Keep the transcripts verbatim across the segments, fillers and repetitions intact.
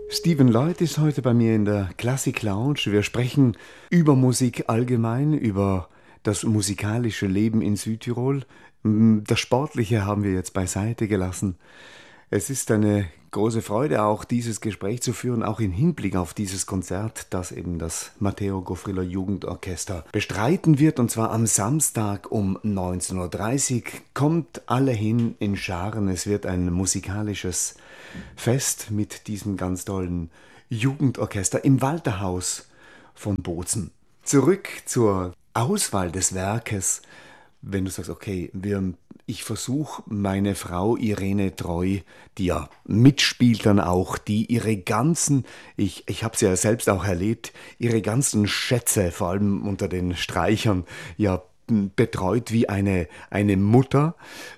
Stephen Lloyd ist heute bei mir in der Classic Lounge. Wir sprechen über Musik allgemein, über das musikalische Leben in Südtirol. Das Sportliche haben wir jetzt beiseite gelassen. Es ist eine große Freude, auch dieses Gespräch zu führen, auch im Hinblick auf dieses Konzert, das eben das Matteo Gofriller Jugendorchester bestreiten wird. Und zwar am Samstag um neunzehn Uhr dreißig. Kommt alle hin in Scharen. Es wird ein musikalisches Fest mit diesem ganz tollen Jugendorchester im Walterhaus von Bozen. Zurück zur Auswahl des Werkes. Wenn du sagst, okay, wir, ich versuche meine Frau Irene Treu, die ja mitspielt dann auch, die ihre ganzen, ich, ich habe sie ja selbst auch erlebt, ihre ganzen Schätze, vor allem unter den Streichern, ja betreut wie eine, eine Mutter.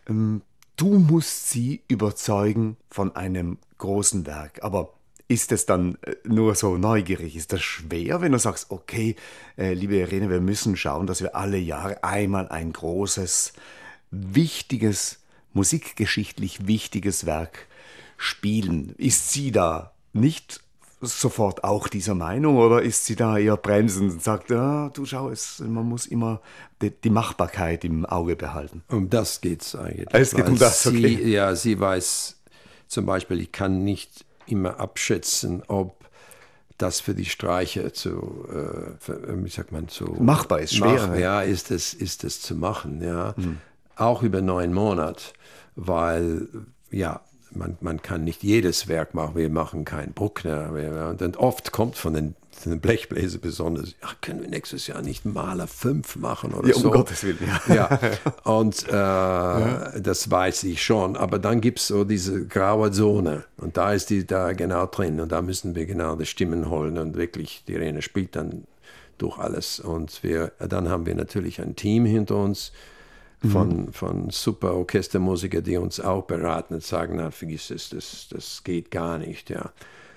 Du musst sie überzeugen von einem großen Werk, aber ist es dann nur so neugierig? Ist das schwer, wenn du sagst, okay, äh, liebe Irene, wir müssen schauen, dass wir alle Jahre einmal ein großes, wichtiges, musikgeschichtlich wichtiges Werk spielen? Ist sie da nicht sofort auch dieser Meinung oder ist sie da eher bremsend und sagt, ja, du schau, es, man muss immer die, die Machbarkeit im Auge behalten? Um das geht es eigentlich. Es geht um das, okay. Sie, ja, sie weiß zum Beispiel, ich kann nicht immer abschätzen, ob das für die Streicher zu, äh, für, wie sagt man, zu machbar ist, schwer. Mach, ja, ist es, ist es zu machen, ja. Mhm. Auch über neun Monate, weil, ja, man, man kann nicht jedes Werk machen. Wir machen keinen Bruckner. Wir, und oft kommt von den, von den Blechbläser besonders, ach, können wir nächstes Jahr nicht Mahler fünf machen oder ja, so? Um Gottes Willen, ja. ja. Und äh, ja. Das weiß ich schon. Aber dann gibt es so diese graue Zone. Und da ist die da genau drin. Und da müssen wir genau die Stimmen holen. Und wirklich, die Irene spielt dann durch alles. Und wir, dann haben wir natürlich ein Team hinter uns, Von, mhm. von super Orchestermusiker, die uns auch beraten und sagen, na, vergiss es, das, das geht gar nicht. Ja.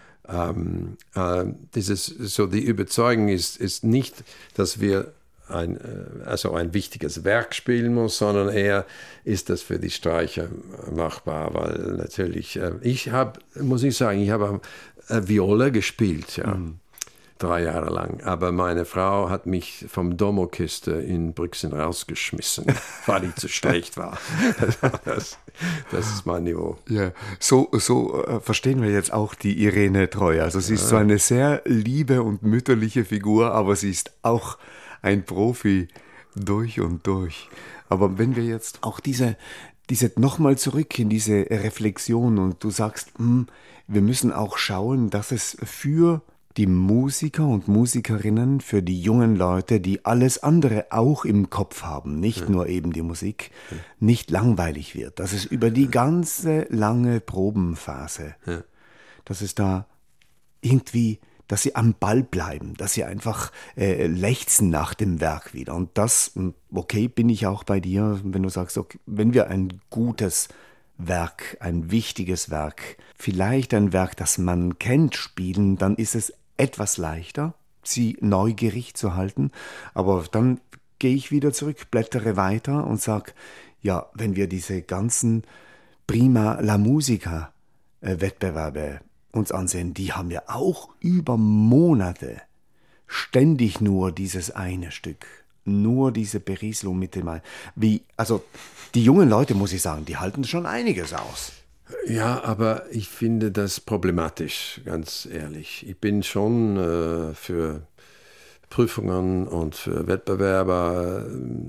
Ähm, äh, dieses, so die Überzeugung ist, ist nicht, dass wir ein, also ein wichtiges Werk spielen muss, sondern eher ist das für die Streicher machbar, weil natürlich, äh, ich habe, muss ich sagen, ich habe äh, Viola gespielt, ja. Mhm. Drei Jahre lang. Aber meine Frau hat mich vom Domorchester in Brixen rausgeschmissen, weil ich zu schlecht war. Das, das ist mein Niveau. Ja, so, so äh, verstehen wir jetzt auch die Irene Treu. Also sie ist ja. so eine sehr liebe und mütterliche Figur, aber sie ist auch ein Profi durch und durch. Aber wenn wir jetzt auch diese, diese nochmal zurück in diese Reflexion und du sagst, mh, wir müssen auch schauen, dass es für die Musiker und Musikerinnen, für die jungen Leute, die alles andere auch im Kopf haben, nicht ja. nur eben die Musik, ja. nicht langweilig wird. Dass es über die ganze lange Probenphase, ja. dass es da irgendwie, dass sie am Ball bleiben, dass sie einfach äh, lechzen nach dem Werk wieder. Und das, okay, bin ich auch bei dir, wenn du sagst, okay, wenn wir ein gutes Werk, ein wichtiges Werk, vielleicht ein Werk, das man kennt, spielen, dann ist es etwas leichter, sie neugierig zu halten, aber dann gehe ich wieder zurück, blättere weiter und sage, ja, wenn wir diese ganzen Prima La Musica äh, Wettbewerbe uns ansehen, die haben ja auch über Monate ständig nur dieses eine Stück, nur diese Perislo mit dem, wie, also die jungen Leute, muss ich sagen, die halten schon einiges aus. Ja, aber ich finde das problematisch, ganz ehrlich. Ich bin schon äh, für Prüfungen und für Wettbewerber,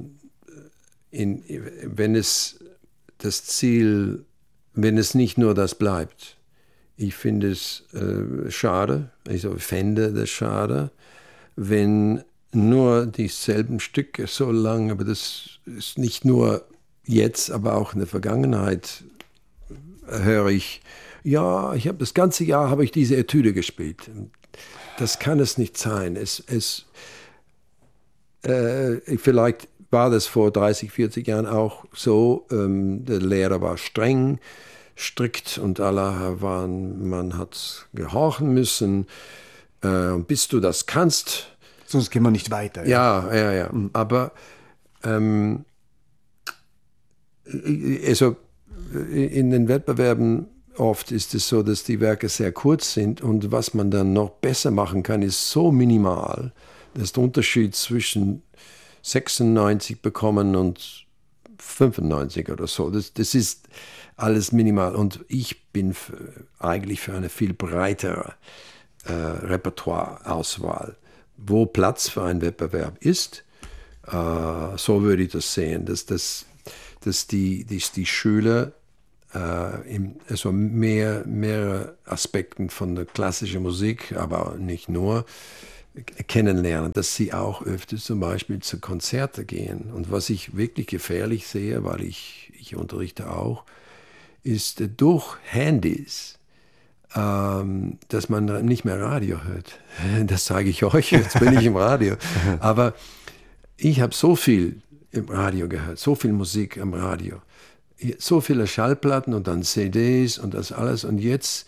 in, wenn es das Ziel, wenn es nicht nur das bleibt. Ich finde es äh, schade, ich fände das schade, wenn nur dieselben Stücke so lange, aber das ist nicht nur jetzt, aber auch in der Vergangenheit, höre ich, ja, ich habe das ganze Jahr habe ich diese Etüde gespielt. Das kann es nicht sein. Es, es, äh, vielleicht war das vor dreißig, vierzig Jahren auch so. Ähm, der Lehrer war streng, strikt und alle waren, man hat gehorchen müssen. Äh, bis du das kannst. Sonst gehen wir nicht weiter. Ja, ja, ja. ja. Mhm. Aber ähm, also in den Wettbewerben oft ist es so, dass die Werke sehr kurz sind und was man dann noch besser machen kann, ist so minimal, dass der Unterschied zwischen sechsundneunzig bekommen und fünfundneunzig oder so, das, das ist alles minimal. Und ich bin für, eigentlich für eine viel breitere äh, Repertoire-Auswahl, wo Platz für einen Wettbewerb ist. Äh, so würde ich das sehen, dass, dass, dass die, die, die Schüler äh, in, also mehr, mehrere Aspekten von der klassischen Musik, aber nicht nur, kennenlernen, dass sie auch öfters zum Beispiel zu Konzerten gehen. Und was ich wirklich gefährlich sehe, weil ich, ich unterrichte auch, ist äh, durch Handys, ähm, dass man nicht mehr Radio hört. Das sage ich euch, jetzt bin ich im Radio. Aber ich habe so viel im Radio gehört, so viel Musik im Radio, so viele Schallplatten und dann C Ds und das alles. Und jetzt,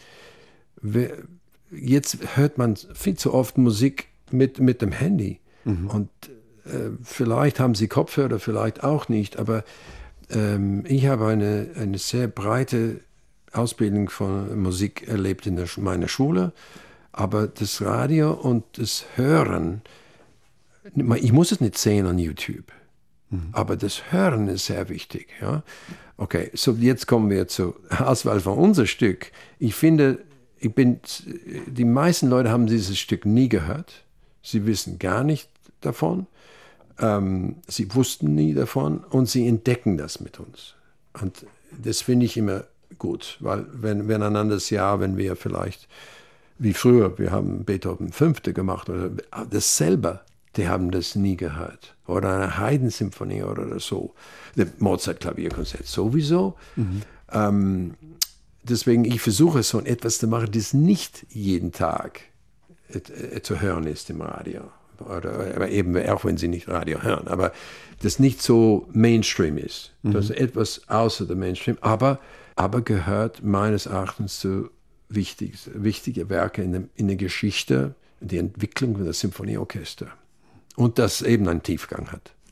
jetzt hört man viel zu oft Musik mit, mit dem Handy. Mhm. Und äh, vielleicht haben sie Kopfhörer, vielleicht auch nicht, aber ähm, ich habe eine, eine sehr breite Ausbildung von Musik erlebt in der, meiner Schule, aber das Radio und das Hören, ich muss es nicht sehen an YouTube, mhm. aber das Hören ist sehr wichtig. Ja? Okay, so jetzt kommen wir zur Auswahl von unser Stück. Ich finde, ich bin, die meisten Leute haben dieses Stück nie gehört. Sie wissen gar nicht davon. Ähm, sie wussten nie davon und sie entdecken das mit uns. Und das finde ich immer gut, weil wenn, wenn ein anderes Jahr, wenn wir vielleicht, wie früher, wir haben Beethoven Fünfte gemacht oder das selber, die haben das nie gehört. Oder eine Haydn-Symphonie oder so. Das Mozart-Klavierkonzert sowieso. Mhm. Ähm, deswegen, ich versuche so etwas zu machen, das nicht jeden Tag zu hören ist im Radio. Oder, aber eben, auch wenn sie nicht Radio hören, aber das nicht so Mainstream ist. Mhm. Das ist etwas außer dem Mainstream, aber, aber gehört meines Erachtens zu wichtig, wichtige Werke in, dem, in der Geschichte, die Entwicklung des Symphonieorchesters. Und das eben einen Tiefgang hat.